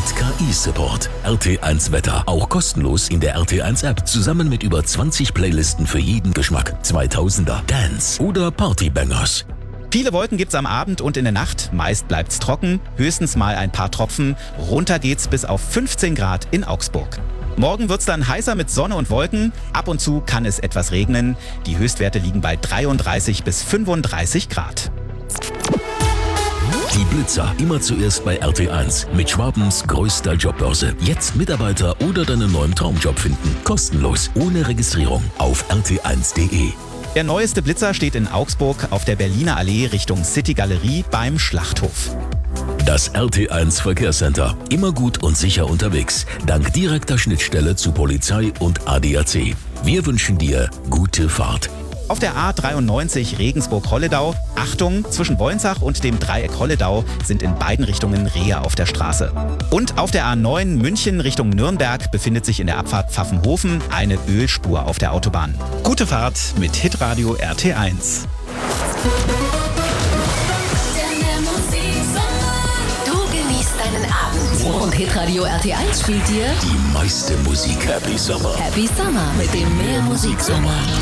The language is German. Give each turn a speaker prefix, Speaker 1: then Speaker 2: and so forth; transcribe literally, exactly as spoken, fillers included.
Speaker 1: Mit K I-Support. R T eins Wetter. Auch kostenlos in der R T eins App. Zusammen mit über zwanzig Playlisten für jeden Geschmack. zweitausender, Dance oder Partybangers.
Speaker 2: Viele Wolken gibt's am Abend und in der Nacht. Meist bleibt's trocken, höchstens mal ein paar Tropfen. Runter geht's bis auf fünfzehn Grad in Augsburg. Morgen wird's dann heißer mit Sonne und Wolken. Ab und zu kann es etwas regnen. Die Höchstwerte liegen bei dreiunddreißig bis fünfunddreißig Grad.
Speaker 1: Die Blitzer immer zuerst bei R T eins. Mit Schwabens größter Jobbörse. Jetzt Mitarbeiter oder deinen neuen Traumjob finden. Kostenlos, ohne Registrierung. Auf r t eins punkt d e.
Speaker 2: Der neueste Blitzer steht in Augsburg auf der Berliner Allee Richtung City Galerie beim Schlachthof.
Speaker 1: Das R T eins Verkehrscenter. Immer gut und sicher unterwegs. Dank direkter Schnittstelle zu Polizei und A D A C. Wir wünschen dir gute Fahrt.
Speaker 2: Auf der A dreiundneunzig Regensburg-Holledau, Achtung, zwischen Wolnsach und dem Dreieck Holledau sind in beiden Richtungen Rehe auf der Straße. Und auf der A neun München Richtung Nürnberg befindet sich in der Abfahrt Pfaffenhofen eine Ölspur auf der Autobahn. Gute Fahrt mit Hitradio R T eins.
Speaker 3: Du genießt deinen Abend. Und Hitradio R T eins spielt dir
Speaker 1: Die meiste Musik. Happy Summer.
Speaker 3: Happy Summer mit dem Mehr Musik Sommer.